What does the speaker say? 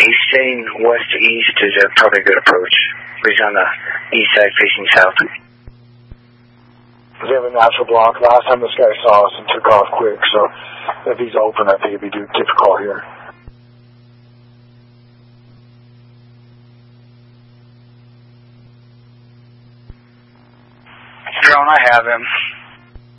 He's staying west to east is probably a good approach. He's on the east side facing south. Does he have a natural block? Last time this guy saw us and took off quick, so if he's open, I think it'd be difficult here. Drone, I have him.